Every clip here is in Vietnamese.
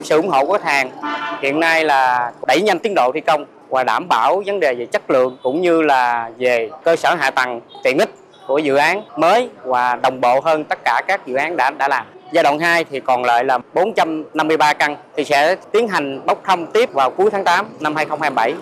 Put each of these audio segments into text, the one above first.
Sự ủng hộ của khách hàng hiện nay là đẩy nhanh tiến độ thi công và đảm bảo vấn đề về chất lượng cũng như là về cơ sở hạ tầng tiện ích của dự án mới và đồng bộ hơn tất cả các dự án đã làm. Giai đoạn 2 thì còn lại là 453 căn thì sẽ tiến hành bốc thăm tiếp vào cuối tháng 8 năm 2027.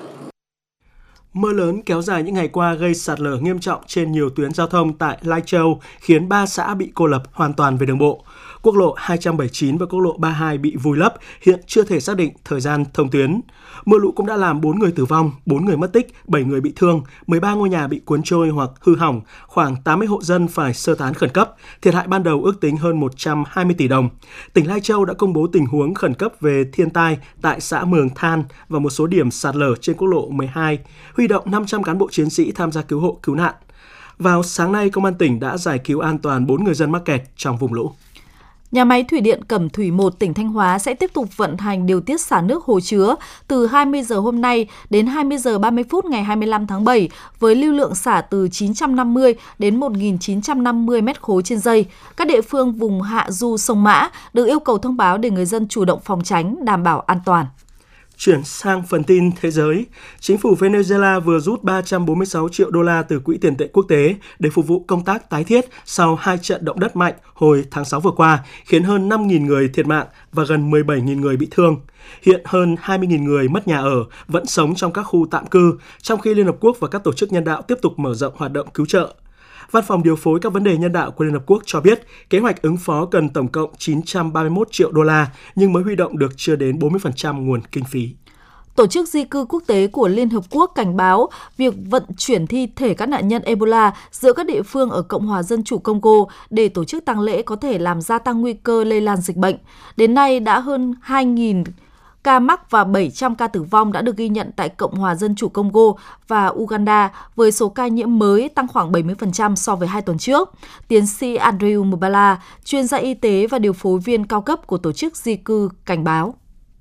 Mưa lớn kéo dài những ngày qua gây sạt lở nghiêm trọng trên nhiều tuyến giao thông tại Lai Châu, khiến 3 xã bị cô lập hoàn toàn về đường bộ. Quốc lộ 279 và quốc lộ 32 bị vùi lấp, hiện chưa thể xác định thời gian thông tuyến. Mưa lũ cũng đã làm 4 người tử vong, 4 người mất tích, 7 người bị thương, 13 ngôi nhà bị cuốn trôi hoặc hư hỏng, khoảng 80 hộ dân phải sơ tán khẩn cấp. Thiệt hại ban đầu ước tính hơn 120 tỷ đồng. Tỉnh Lai Châu đã công bố tình huống khẩn cấp về thiên tai tại xã Mường Than và một số điểm sạt lở trên quốc lộ 12, huy động 500 cán bộ chiến sĩ tham gia cứu hộ cứu nạn. Vào sáng nay, Công an tỉnh đã giải cứu an toàn 4 người dân mắc kẹt trong vùng lũ. Nhà máy thủy điện Cẩm Thủy 1 tỉnh Thanh Hóa sẽ tiếp tục vận hành điều tiết xả nước hồ chứa từ 20 giờ hôm nay đến 20 giờ 30 phút ngày 25 tháng 7 với lưu lượng xả từ 950 đến 1.950 mét khối trên giây. Các địa phương vùng hạ du sông Mã được yêu cầu thông báo để người dân chủ động phòng tránh, đảm bảo an toàn. Chuyển sang phần tin thế giới, chính phủ Venezuela vừa rút 346 triệu đô la từ Quỹ tiền tệ quốc tế để phục vụ công tác tái thiết sau 2 trận động đất mạnh hồi tháng 6 vừa qua, khiến hơn 5.000 người thiệt mạng và gần 17.000 người bị thương. Hiện hơn 20.000 người mất nhà ở, vẫn sống trong các khu tạm cư, trong khi Liên Hợp Quốc và các tổ chức nhân đạo tiếp tục mở rộng hoạt động cứu trợ. Văn phòng điều phối các vấn đề nhân đạo của Liên Hợp Quốc cho biết kế hoạch ứng phó cần tổng cộng 931 triệu đô la nhưng mới huy động được chưa đến 40% nguồn kinh phí. Tổ chức di cư quốc tế của Liên Hợp Quốc cảnh báo việc vận chuyển thi thể các nạn nhân Ebola giữa các địa phương ở Cộng hòa Dân chủ Congo để tổ chức tang lễ có thể làm gia tăng nguy cơ lây lan dịch bệnh. Đến nay đã hơn 2.000 ca mắc và 700 ca tử vong đã được ghi nhận tại Cộng hòa Dân chủ Congo và Uganda, với số ca nhiễm mới tăng khoảng 70% so với 2 tuần trước. Tiến sĩ Andrew Mubala, chuyên gia y tế và điều phối viên cao cấp của tổ chức di cư, cảnh báo.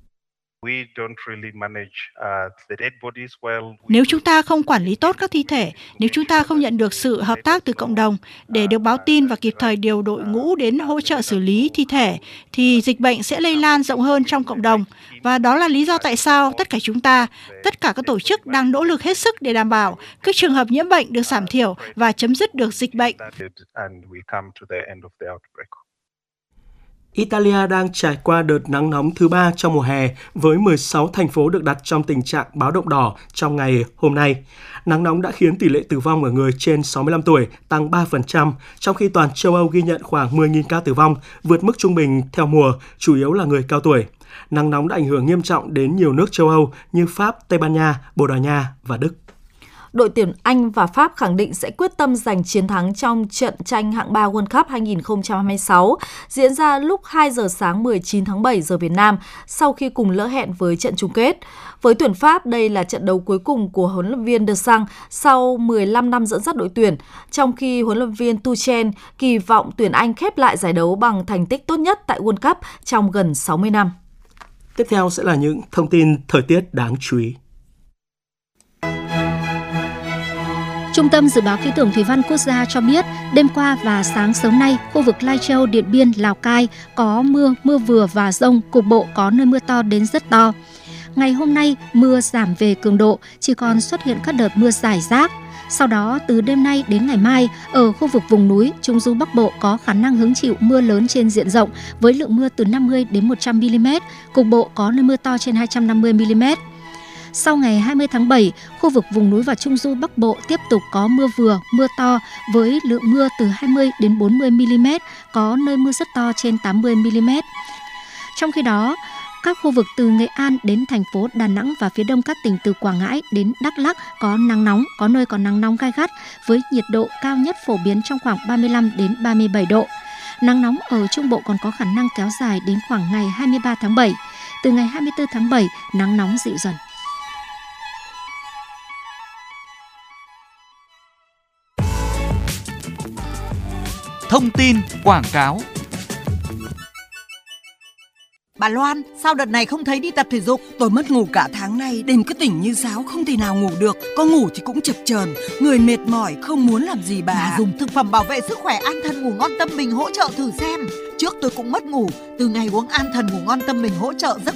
Nếu chúng ta không quản lý tốt các thi thể, nếu chúng ta không nhận được sự hợp tác từ cộng đồng để được báo tin và kịp thời điều đội ngũ đến hỗ trợ xử lý thi thể, thì dịch bệnh sẽ lây lan rộng hơn trong cộng đồng. Và đó là lý do tại sao tất cả các tổ chức đang nỗ lực hết sức để đảm bảo các trường hợp nhiễm bệnh được giảm thiểu và chấm dứt được dịch bệnh. Italia đang trải qua đợt nắng nóng thứ 3 trong mùa hè với 16 thành phố được đặt trong tình trạng báo động đỏ trong ngày hôm nay. Nắng nóng đã khiến tỷ lệ tử vong ở người trên 65 tuổi tăng 3%, trong khi toàn châu Âu ghi nhận khoảng 10.000 ca tử vong, vượt mức trung bình theo mùa, chủ yếu là người cao tuổi. Nắng nóng đã ảnh hưởng nghiêm trọng đến nhiều nước châu Âu như Pháp, Tây Ban Nha, Bồ Đào Nha và Đức. Đội tuyển Anh và Pháp khẳng định sẽ quyết tâm giành chiến thắng trong trận tranh hạng 3 World Cup 2026 diễn ra lúc 2 giờ sáng 19 tháng 7 giờ Việt Nam sau khi cùng lỡ hẹn với trận chung kết. Với tuyển Pháp, đây là trận đấu cuối cùng của huấn luyện viên Deschamps sau 15 năm dẫn dắt đội tuyển, trong khi huấn luyện viên Tuchel kỳ vọng tuyển Anh khép lại giải đấu bằng thành tích tốt nhất tại World Cup trong gần 60 năm. Tiếp theo sẽ là những thông tin thời tiết đáng chú ý. Trung tâm Dự báo Khí tượng Thủy văn Quốc gia cho biết, đêm qua và sáng sớm nay, khu vực Lai Châu, Điện Biên, Lào Cai có mưa vừa và dông, cục bộ có nơi mưa to đến rất to. Ngày hôm nay, mưa giảm về cường độ, chỉ còn xuất hiện các đợt mưa rải rác. Sau đó, từ đêm nay đến ngày mai, ở khu vực vùng núi, Trung du Bắc Bộ có khả năng hứng chịu mưa lớn trên diện rộng với lượng mưa từ 50 đến 100 mm, cục bộ có nơi mưa to trên 250 mm. Sau ngày 20 tháng 7, khu vực vùng núi và Trung du Bắc Bộ tiếp tục có mưa vừa, mưa to với lượng mưa từ 20 đến 40 mm, có nơi mưa rất to trên 80 mm. Trong khi đó, các khu vực từ Nghệ An đến thành phố Đà Nẵng và phía đông các tỉnh từ Quảng Ngãi đến Đắk Lắk có nắng nóng, có nơi có nắng nóng gai gắt với nhiệt độ cao nhất phổ biến trong khoảng 35 đến 37 độ. Nắng nóng ở Trung Bộ còn có khả năng kéo dài đến khoảng ngày 23 tháng 7. Từ ngày 24 tháng 7, nắng nóng dịu dần. Thông tin quảng cáo. Bà Loan, sao đợt này không thấy đi tập thể dục? Tôi mất ngủ cả tháng nay, đêm cứ tỉnh như sáo, không thể nào ngủ được. Có ngủ thì cũng chập chờn, người mệt mỏi, không muốn làm gì bà. Dùng thực phẩm bảo vệ sức khỏe An Thần Ngủ Ngon Tâm Bình hỗ trợ thử xem. Trước tôi cũng mất ngủ, từ ngày uống An Thần Ngủ Ngon Tâm Bình hỗ trợ giấc